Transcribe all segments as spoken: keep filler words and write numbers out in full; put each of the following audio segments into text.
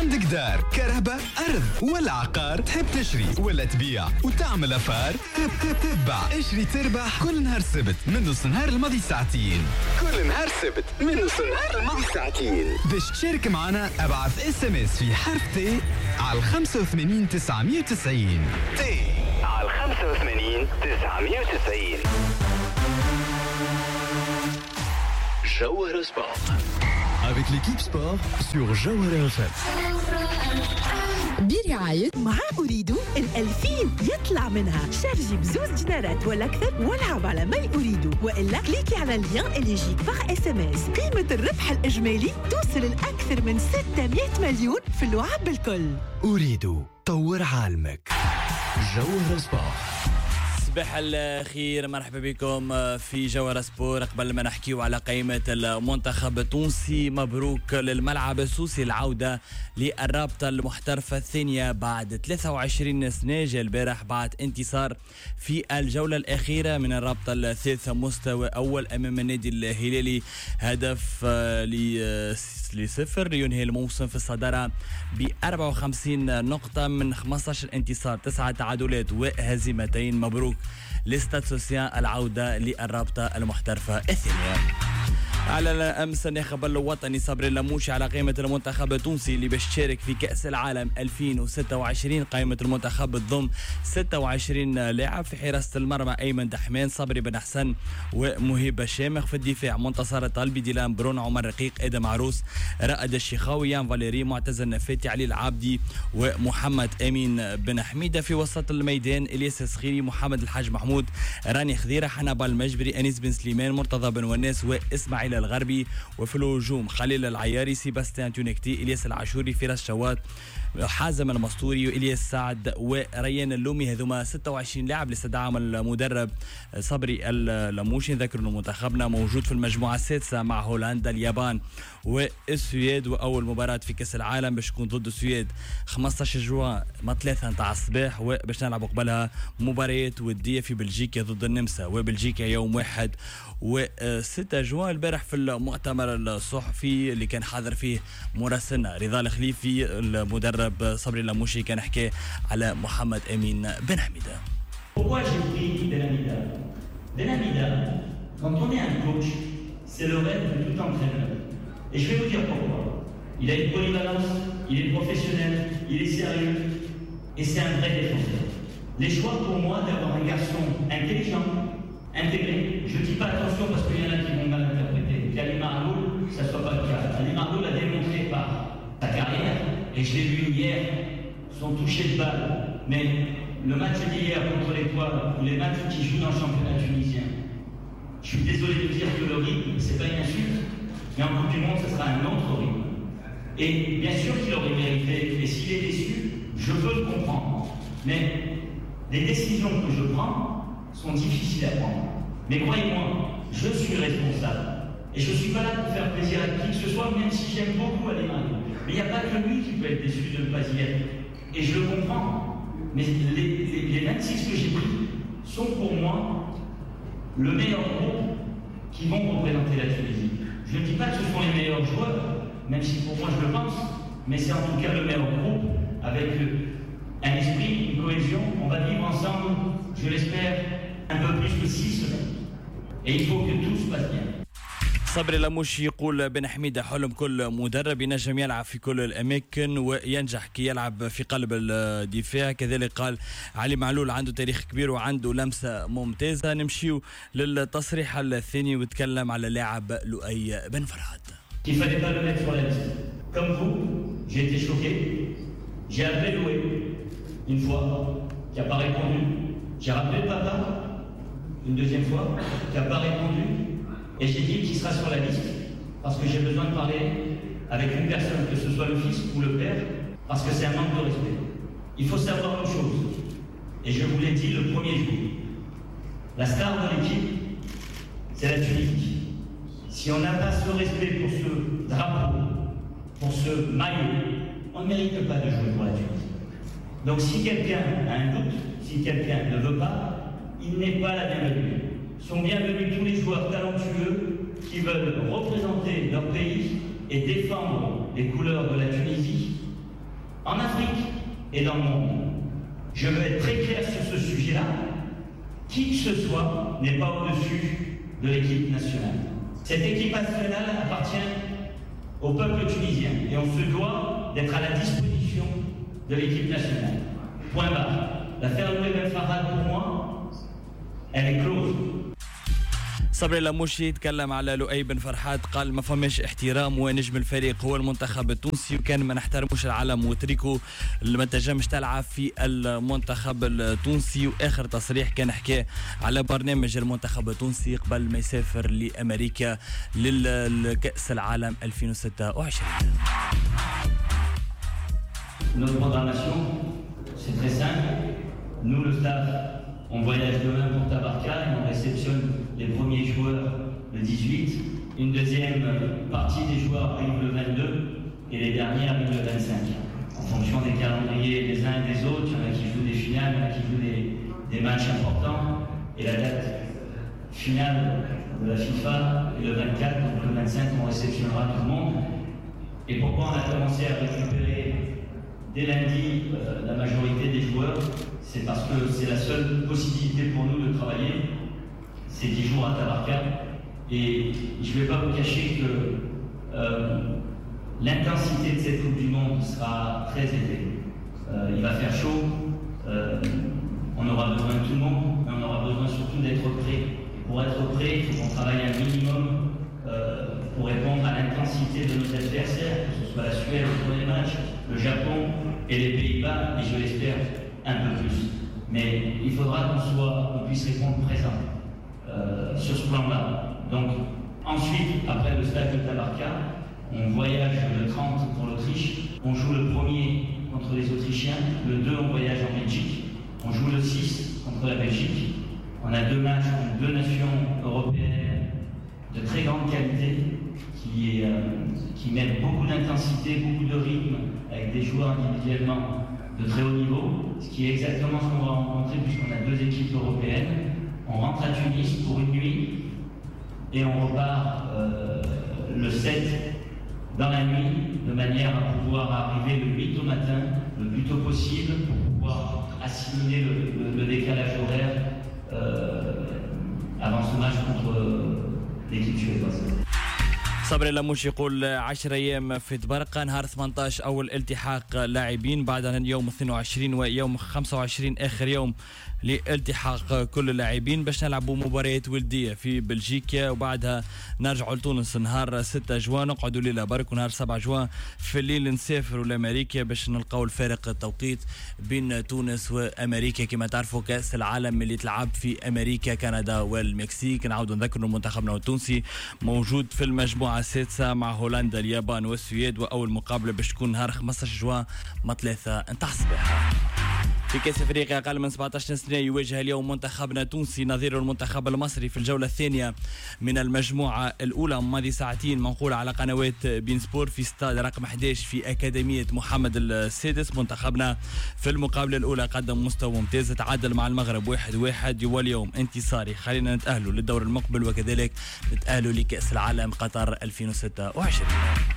عندك دار، كهرباء، أرض ولا عقار، تحب تشري ولا تبيع وتعمل أفار؟ تب تب تبع اشري تربح كل نهار سبت من نص نهار الماضي ساعتين. كل نهار سبت من نص نهار الماضي ساعتين. باش تشارك معنا ابعث اس ام اس في حرف تي على خمسة وثمانين تسعمية وتسعين. تي على خمسة وثمانين تسعمية وتسعين. جوهر سبورت avec l'équipe sport sur Jawhara إف إم. برعاية مع أريد الألفين يطلع منها شارجي بزوز دينارات ولا أكثر والعب على ما أريد وإلا كليكي على اللين اللي يجيك باغ اس ام اس. قيمة الربح الإجمالي توصل لأكثر من ستمائة مليون في اللعب بالكل. أريد طور عالمك. جوهر سبورت. صباح الخير، مرحبا بكم في جوهر سبور. قبل ما نحكيو على قائمة المنتخب التونسي، مبروك للملعب السوسي العودة للرابطة المحترفة الثانية بعد ثلاثة وعشرين سنة. جاء البارح بعد انتصار في الجولة الأخيرة من الرابطة الثالثة مستوى أول أمام النادي الهلالي، هدف لصفر، ينهي الموسم في الصدارة ب أربعة وخمسين نقطة من خمسة عشر انتصار، تسعة تعادلات وهزيمتين. مبروك لاستاد سوسيان العودة للرابطة المحترفة الثانية. أعلن أمس الناخب الوطني صبري اللموشي على قائمة المنتخب التونسي اللي باش تشارك في كأس العالم ألفين وستة وعشرين. قائمة المنتخب تضم ستة وعشرين لاعب، في حراسة المرمى أيمن دحمان، صبري بن حسن ومهيب الشامخ، في الدفاع منتصر الطلبي، ديلان برون، عمر رقيق، آدم عروس، رائد الشيخاوي، يان فاليري، معتز النفاتي، علي العابدي ومحمد أمين بن حميدة. في وسط الميدان إلياس السخيري، محمد الحاج محمود، راني خضيرة، حنبال المجبري، أنيس بن سليمان، مرتضى بن وناس وإسماعيل الغربي. وفي الهجوم خليل العياري، سيباستيان تونكتي، إلياس العاشوري، فراس شوات، حازم المسطوري، وإلياس سعد وريان اللومي. هذوما ستة وعشرين لاعب اللي استدعاهم المدرب صبري اللموشي. نذكر انه منتخبنا موجود في المجموعه السادسه مع هولندا، اليابان والسويد، واول مباراه في كاس العالم باش تكون ضد السويد خمسة عشر جوان ما ثلاثة نتاع الصباح، وباش نلعب قبلها مباريات وديه في بلجيكا ضد النمسا، وبلجيكا يوم واحد وستة جوان. البارح في المؤتمر الصحفي اللي كان حاضر فيه مراسلنا رضا الخليفي، المدرب صبري اللموشي كان حكى على محمد أمين بن حميدة. Pourquoi j'ai pris Benhamida? Benhamida, quand on est un coach, c'est le rêve de tout entraîneur. Et je vais vous dire pourquoi. Il a une polyvalence, il est professionnel, il est sérieux, et c'est un vrai défenseur. Les choix pour moi d'avoir un garçon intelligent, intégré, je ne dis pas attention parce qu'il y en a qui vont mal interpréter. Qu'Ali Marloul, ça ne soit pas le cas. Ali Marloul a démontré par sa carrière, et je l'ai vu hier, son toucher de balle, mais le match d'hier contre l'Étoile, ou les matchs qui jouent dans le championnat tunisien, je suis désolé de dire que le rythme, c'est pas une insulte, mais en Coupe du Monde, ce sera un autre rythme. Et bien sûr qu'il aurait mérité, et s'il est déçu, je peux le comprendre. Mais les décisions que je prends sont difficiles à prendre. Mais croyez-moi, je suis responsable. Et je ne suis pas là pour faire plaisir à qui que ce soit, même si j'aime beaucoup Ali Marloul. Mais il n'y a pas que lui qui peut être déçu de ne pas y être. Et je le comprends. Mais les, les, les vingt-six que j'ai pris sont pour moi le meilleur groupe qui vont représenter la Tunisie. Je ne dis pas que ce sont les meilleurs joueurs, même si pour moi je le pense, mais c'est en tout cas le meilleur groupe avec un esprit, une cohésion. On va vivre ensemble, je l'espère, un peu plus que six semaines. Et il faut que tout se passe bien. صبري اللموشي يقول بن حميدة حلم كل مدرب ينجم يلعب في كل الأماكن وينجح كي يلعب في قلب الدفاع. كذلك قال علي معلول عنده تاريخ كبير وعنده لمسة ممتازة. نمشيو للتصريح الثاني وتكلم على لاعب لؤي بن فرحات. Il fallait pas le mettre sur la liste. Comme vous, j'ai été choqué. J'ai appelé Loué une fois, qui n'a pas répondu. J'ai rappelé le papa une deuxième fois, qui n'a pas répondu. Et j'ai dit qu'il sera sur la liste parce que j'ai besoin de parler avec une personne, que ce soit le fils ou le père, parce que c'est un manque de respect. Il faut savoir une chose, et je vous l'ai dit le premier jour, la star de l'équipe, c'est la Tunisie. Si on n'a pas ce respect pour ce drapeau, pour ce maillot, on ne mérite pas de jouer pour la Tunisie. Donc si quelqu'un a un doute, si quelqu'un ne veut pas, il n'est pas la bienvenue. Sont bienvenus tous les joueurs talentueux qui veulent représenter leur pays et défendre les couleurs de la Tunisie en Afrique et dans le monde. Je veux être très clair sur ce sujet-là. Qui que ce soit n'est pas au-dessus de l'équipe nationale. Cette équipe nationale appartient au peuple tunisien et on se doit d'être à la disposition de l'équipe nationale. Point barre. L'affaire Louis Ben Farhad pour moi, elle est close. صبري اللاموشي يتكلم على لؤي بن فرحات، قال ما فماش احترام ونجم الفريق هو المنتخب التونسي، وكان ما نحترموش العلم وتريكو ما تنجمش تلعب في المنتخب التونسي. واخر تصريح كان حكى على برنامج المنتخب التونسي قبل ما يسافر لامريكا للكأس العالم ألفين وستة وعشرين. Notre programmation, c'est très simple. Nous, le staff, on voyage demain pour Tabarka et on réceptionne les premiers joueurs le dix-huit. Une deuxième partie des joueurs arrive le vingt-deux et les derniers arrivent le vingt-cinq. En fonction des calendriers des uns et des autres, il y en a qui jouent des finales, il y en a qui jouent des, des matchs importants. Et la date finale de la FIFA est le vingt-quatre, donc le vingt-cinq on réceptionnera tout le monde. Et pourquoi on a commencé à récupérer dès lundi euh, la majorité des joueurs? C'est parce que c'est la seule possibilité pour nous de travailler, c'est dix jours à Tabarka. Et je ne vais pas vous cacher que euh, l'intensité de cette Coupe du Monde sera très élevée. Euh, il va faire chaud, euh, on aura besoin de tout le monde, mais on aura besoin surtout d'être prêt. Et pour être prêt, il faut qu'on travaille un minimum euh, pour répondre à l'intensité de nos adversaires, que ce soit la Suède au premier match, le Japon et les Pays-Bas, et je l'espère, un peu plus. Mais il faudra qu'on soit, qu'on puisse répondre présent euh, sur ce plan-là. Donc, ensuite, après le stade de Tabarka, on voyage le trente pour l'Autriche. On joue le premier contre les Autrichiens. Le deux, on voyage en Belgique. On joue le six contre la Belgique. On a deux matchs contre deux nations européennes de très grande qualité qui, euh, qui mettent beaucoup d'intensité, beaucoup de rythme, avec des joueurs individuellement de très haut niveau, ce qui est exactement ce qu'on va rencontrer puisqu'on a deux équipes européennes. On rentre à Tunis pour une nuit et on repart euh, le sept dans la nuit de manière à pouvoir arriver le huit au matin le plus tôt possible pour pouvoir assimiler le, le, le décalage horaire euh, avant ce match contre l'équipe suédoise. صبري اللاموشي يقول عشرة أيام في تبرقة، نهار ثمانية عشر أول التحاق لاعبين، بعدها يوم اثنين وعشرين ويوم خمسة وعشرين آخر يوم لالتحاق كل اللاعبين باش نلعبوا مباريات ودية في بلجيكا، وبعدها نرجعوا لتونس نهار ستة جوان، نقعدوا ليلة برك، ونهار سبعة جوان في الليل نسافروا لأمريكا باش نلقاو الفارق التوقيت بين تونس وأمريكا. كما تعرفوا كأس العالم اللي تلعب في أمريكا كندا والمكسيك. نعاودوا نذكروا المنتخبنا التونسي موجود في المجموعة السادسة مع هولندا اليابان والسويد، وأول مقابلة باش تكون نهار خمسة عشر جوان ما ثلاثة نتاع الصباح. في كأس افريقيا اقل من سبعة عشر سنه يواجه اليوم منتخبنا التونسي نظير المنتخب المصري في الجوله الثانيه من المجموعه الاولى ماضي ساعتين منقوله على قنوات بين سبور في استاد رقم أحد عشر في اكاديميه محمد السادس. منتخبنا في المقابله الاولى قدم مستوى ممتاز، تعادل مع المغرب واحد واحد، واليوم انتصاري خلينا نتاهلوا للدور المقبل وكذلك نتاهلوا لكأس العالم قطر ألفين وستة وعشرين.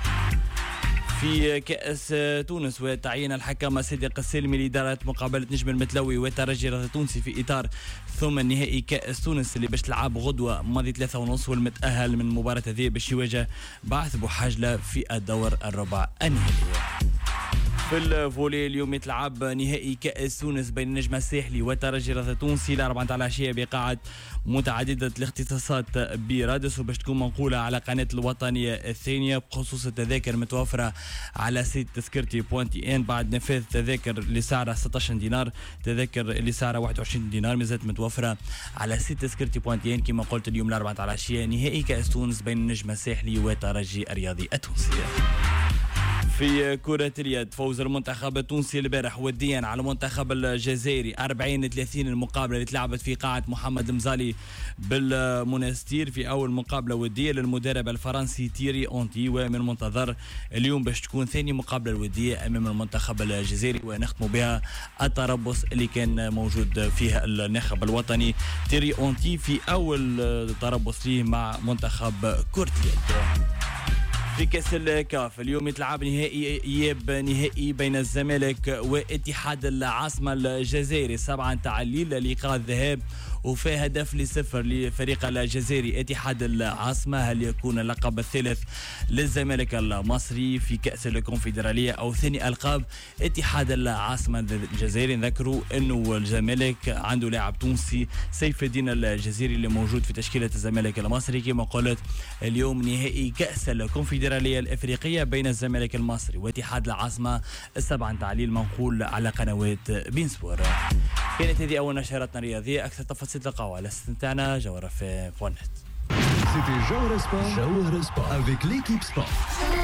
في كأس تونس وتعيين الحكم صديق السالمي لإدارة مقابلة نجم المتلوي والترجي التونسي في إطار ثم نهائي كأس تونس اللي باش تلعب غدوة ماضي ثلاثة ونص، والمتأهل من مباراة هذه باش يواجه بعث بوحاجلة في الدور الربع النهائي. في الفولي اليوم يتلعب نهائي كأس تونس بين النجم الساحلي والترجي التونسي الأربعة العشية بقاعة متعددة الاختصاصات برادس، وباش تكون منقولة على قناة الوطنية الثانية بخصوص التذاكر متوفرة على سيت تذكرتي بوانتي ان بعد نفاذ تذاكر لسعرها ستة عشر دينار، تذاكر لسعرها واحد وعشرين دينار مازالت متوفرة على سيت تذكرتي بوانتي ان. كما قلت اليوم الأربعة العشية نهائي كأس تونس بين النجم الساحلي والترجي الرياضي التونسي. في كرة اليد فوز المنتخب التونسي البارح وديا على المنتخب الجزائري أربعين ثلاثين، المقابلة اللي تلعبت في قاعة محمد مزالي بالمنستير في أول مقابلة ودية للمدرب الفرنسي تيري أونتي، ومن المنتظر اليوم باش تكون ثاني مقابلة ودية أمام المنتخب الجزائري ونختم بها التربص اللي كان موجود فيها الناخب الوطني تيري أونتي في أول تربص ليه مع منتخب كرة اليد. في كأس الكاف اليوم يتلعب نهائي إياب نهائي بين الزمالك واتحاد العاصمة الجزائري. سبعة نتاع الليل لقاء الذهاب وفيه هدف لصفر لفريق الجزائري اتحاد العاصمة. هل يكون اللقب الثالث للزمالك المصري في كأس الكونفدرالية أو ثاني ألقاب اتحاد العاصمة الجزائري؟ نذكروا أنه الزمالك عنده لاعب تونسي سيف الدين الجزيري اللي موجود في تشكيلة الزمالك المصري. كما قلت اليوم نهائي كأس الكونفدرالية الأفريقية بين الزمالك المصري واتحاد العاصمة. السبعة تعليل منقول على قنوات بين سبور. كانت هذه أول نشراتنا الرياضية. أكثر تفاصيل تلقاوها على استمتعنا جوهرة في بونت. C'était Jawhara Sport. Jawhara Sport avec l'équipe Sport.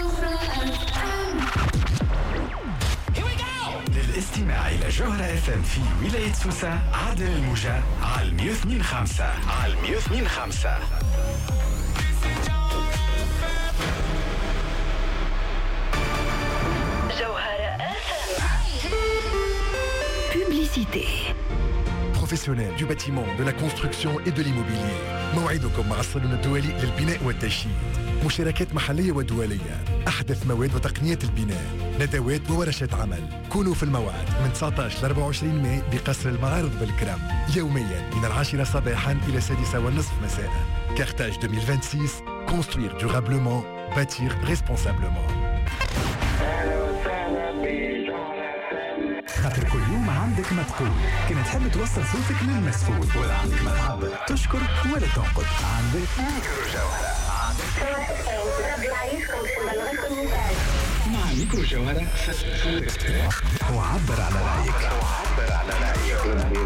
للاستماع إلى جوهرة اف ام في ولاية سوسة عدن الموجة على مية واثنين خمسة على مية واثنين خمسة. Publicité. Professionnels du bâtiment, de la construction et de l'immobilier. موعدكم مع الصالون الدولي للبناء والتشييد. مشاركات محلية ودولية. أحدث مواد وتقنيات البناء. ندوات وورشات عمل. كونوا في الموعد من تسعة عشر ل أربعة وعشرين ماي بقصر المعارض بالكرم. يوميا من العاشرة صباحا إلى السادسة والنصف مساء. Carthage deux mille vingt-six. Construire durablement. Bâtir responsablement. خاطر كل يوم عندك ما تقول. كنا تحب توصل صوتك للمسؤول ولا عندك ما تعبر تشكر ولا تنقد. عندك ميكرو جوهرة. مع ميكرو جوهرة وعبر على رأيك. وعبر على رأيك.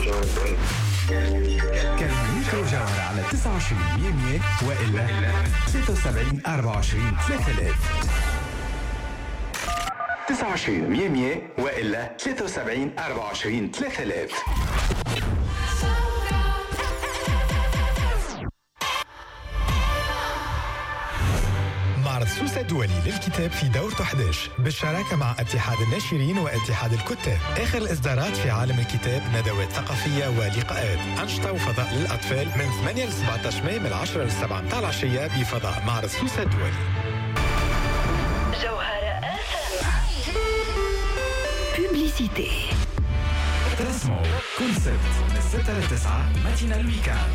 كلمة ميكرو جوهرة على تسعة وعشرين مية مية وإلا ستة وسبعين أربعة وعشرين ثلاثة آلاف. تسعة وعشرين مية مية وإلا ثلاثة وسبعين أربعة وعشرين ثلاثة آلاف. معرض سوسة الدولي للكتاب في دورته أحد عشر بالشراكة مع اتحاد الناشرين واتحاد الكتاب. آخر الإصدارات في عالم الكتاب، ندوات ثقافية ولقاءات، أنشطة وفضاء للأطفال من ثمانية ل سبعة عشر ماي من عشرة ل سبعة متاع العشية بفضاء معرض سوسة الدولي. Publicité. ترسمو كونسبت من ستة ل تسعة ماتينا الويكاند.